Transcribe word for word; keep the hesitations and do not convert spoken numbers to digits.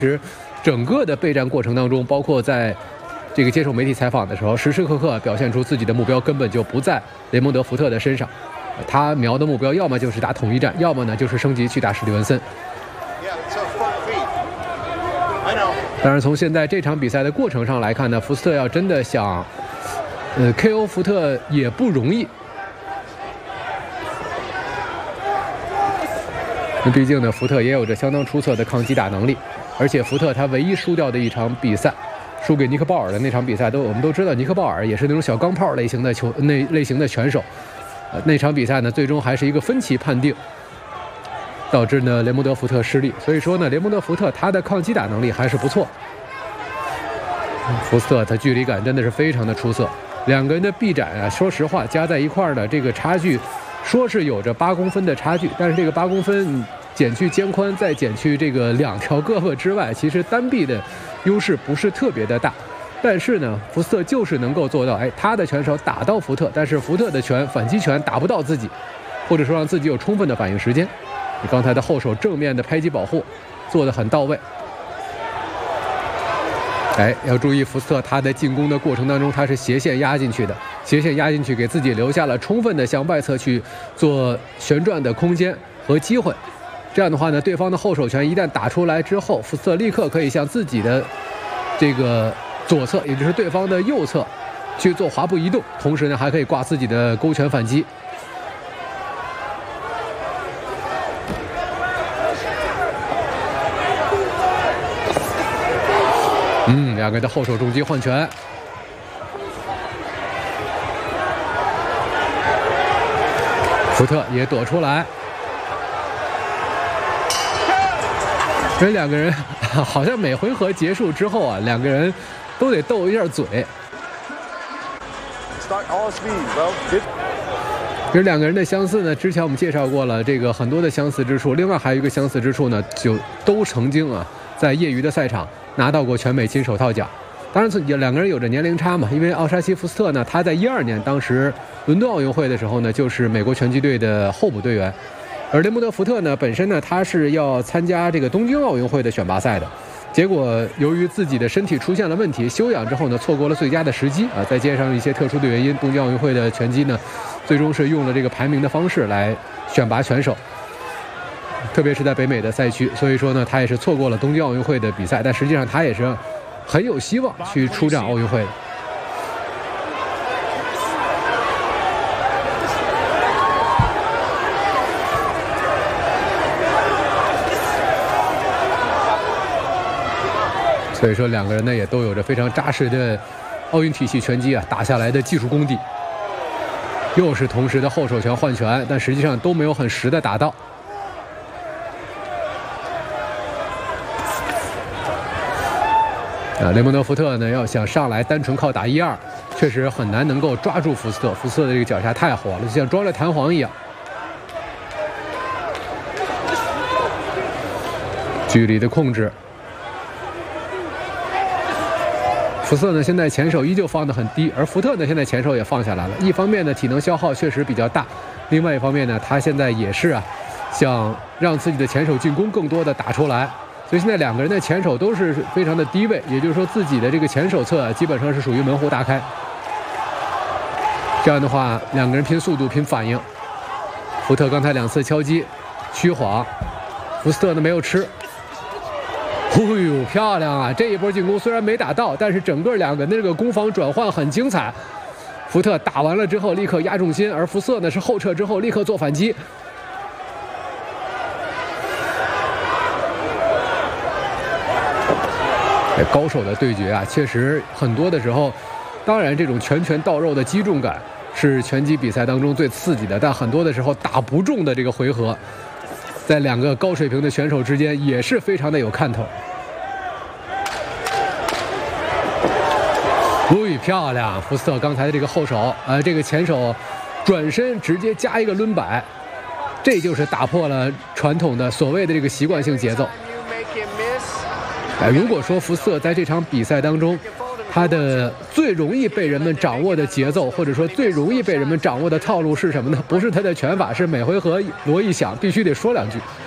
实整个的备战过程当中，包括在这个接受媒体采访的时候，时时刻刻表现出自己的目标根本就不在雷蒙德·福特的身上，他瞄的目标要么就是打统一战，要么呢就是升级去打史蒂文森。当然，从现在这场比赛的过程上来看呢，福斯特要真的想，呃 K O 福特也不容易。那毕竟呢，福特也有着相当出色的抗击打能力，而且福特他唯一输掉的一场比赛，输给尼克鲍尔的那场比赛，都我们都知道，尼克鲍尔也是那种小钢炮类型的球那类型的拳手，呃，那场比赛呢，最终还是一个分歧判定，导致呢雷蒙德·福特失利。所以说呢，雷蒙德·福特他的抗击打能力还是不错，福斯特他距离感真的是非常的出色，两个人的臂展啊，说实话加在一块儿的这个差距。说是有着八公分的差距，但是这个八公分减去肩宽，再减去这个两条胳膊之外，其实单臂的优势不是特别的大。但是呢，福斯特就是能够做到，哎，他的拳手打到福特，但是福特的拳反击拳打不到自己，或者说让自己有充分的反应时间。你刚才的后手正面的拍击保护做得很到位。哎，要注意福斯特他在进攻的过程当中，他是斜线压进去的，斜线压进去，给自己留下了充分的向外侧去做旋转的空间和机会。这样的话呢，对方的后手拳一旦打出来之后，福斯特立刻可以向自己的这个左侧，也就是对方的右侧去做滑步移动，同时呢还可以挂自己的勾拳反击。嗯，两个人的后手重击换拳，福特也躲出来，这两个人好像每回合结束之后啊，两个人都得斗一下嘴。其实两个人的相似呢，之前我们介绍过了，这个很多的相似之处。另外还有一个相似之处呢，就都曾经啊在业余的赛场拿到过全美金手套奖。当然，两个人有着年龄差嘛，因为奥沙西·福斯特呢，他在一二年当时伦敦奥运会的时候呢，就是美国拳击队的候补队员，而雷蒙德·福特呢，本身呢他是要参加这个东京奥运会的选拔赛的，结果由于自己的身体出现了问题，休养之后呢，错过了最佳的时机啊，再加上一些特殊的原因，东京奥运会的拳击呢，最终是用了这个排名的方式来选拔选手。特别是在北美的赛区，所以说呢，他也是错过了东京奥运会的比赛，但实际上他也是很有希望去出战奥运会的。所以说，两个人呢也都有着非常扎实的奥运体系拳击啊打下来的技术功底，又是同时的后手拳换拳，但实际上都没有很实的打到。啊，雷蒙德·福特呢，要想上来单纯靠打一二，确实很难能够抓住福斯特。福斯特的这个脚下太火了，就像装了弹簧一样。距离的控制，福斯特呢现在前手依旧放得很低，而福特呢现在前手也放下来了。一方面呢体能消耗确实比较大，另外一方面呢他现在也是啊，想让自己的前手进攻更多的打出来。所以现在两个人的前手都是非常的低位，也就是说自己的这个前手侧啊，基本上是属于门户大开。这样的话，两个人拼速度、拼反应。福特刚才两次敲击虚晃，福斯特呢没有吃。哎呦，漂亮啊！这一波进攻虽然没打到，但是整个两个人的这个攻防转换很精彩。福特打完了之后立刻压重心，而福斯特呢是后撤之后立刻做反击。高手的对决啊，确实很多的时候，当然这种拳拳到肉的击中感是拳击比赛当中最刺激的，但很多的时候打不中的这个回合，在两个高水平的选手之间也是非常的有看头。哎，漂亮！福斯特刚才的这个后手，呃，这个前手转身直接加一个抡摆，这就是打破了传统的所谓的这个习惯性节奏。哎，如果说福斯特在这场比赛当中，他的最容易被人们掌握的节奏，或者说最容易被人们掌握的套路是什么呢？不是他的拳法，是每回合锣一响必须得说两句。